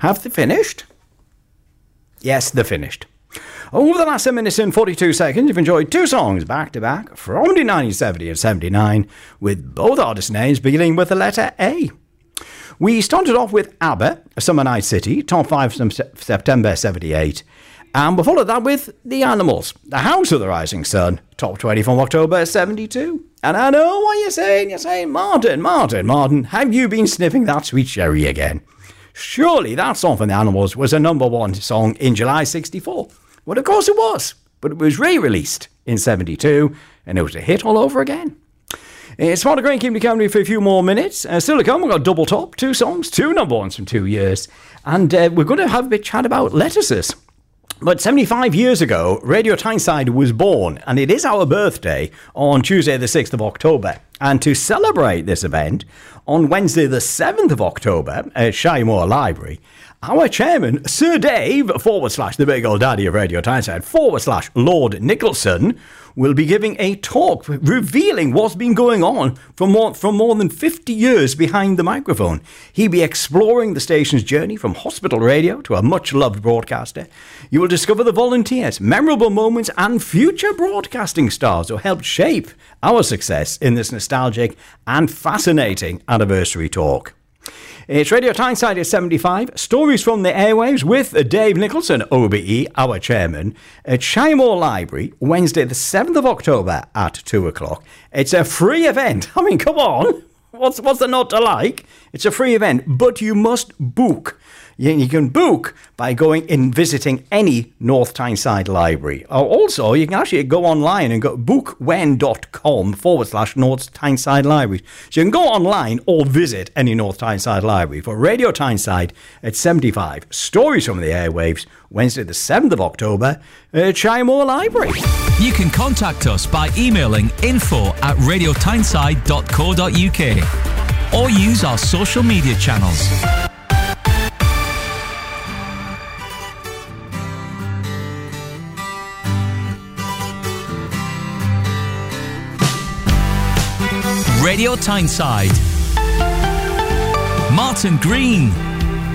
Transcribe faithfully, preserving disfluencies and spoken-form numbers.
Have they finished? Yes, they're finished. Over the last seven minutes and forty-two seconds, you've enjoyed two songs back-to-back from the nineteen seventy and seventy-nine, with both artist names beginning with the letter A. We started off with ABBA, Summer Night City, top five from September seventy-eight. And we followed that with The Animals, The House of the Rising Sun, top twenty from October seventy-two. And I know what you're saying. You're saying, Martin, Martin, Martin, have you been sniffing that sweet cherry again? Surely that song from The Animals was a number one song in July sixty-four. Well, of course it was, but it was re-released in seventy-two, and it was a hit all over again. It's Martin Green keeping you company for a few more minutes. Uh, still to come, we've got double top, two songs, two number ones from two years, and uh, we're going to have a bit chat about lettuces. But seventy-five years ago, Radio Tyneside was born, and it is our birthday on Tuesday the sixth of October. And to celebrate this event, on Wednesday the seventh of October at Shymore Library, our chairman, Sir Dave, forward slash the big old daddy of Radio Tyneside, forward slash Lord Nicholson, will be giving a talk revealing what's been going on for more, for more than fifty years behind the microphone. He'll be exploring the station's journey from hospital radio to a much-loved broadcaster. You will discover the volunteers, memorable moments, and future broadcasting stars who helped shape our success in this nostalgic and fascinating anniversary talk. It's Radio Tyneside at seventy-five, stories from the airwaves with Dave Nicholson, O B E, our chairman, at Shymore Library, Wednesday the seventh of October at two o'clock. It's a free event. I mean, come on. What's, what's there not to like? It's a free event, but you must book. You, you can book by going and visiting any North Tyneside library. Or also, you can actually go online and go bookwhen.com forward slash North Tyneside Library. So you can go online or visit any North Tyneside library for Radio Tyneside at seventy-five. Stories from the airwaves, Wednesday the seventh of October at Shymore Library. You can contact us by emailing info at radio tyneside dot co dot uk or use our social media channels. Radio Tyneside. Martin Green.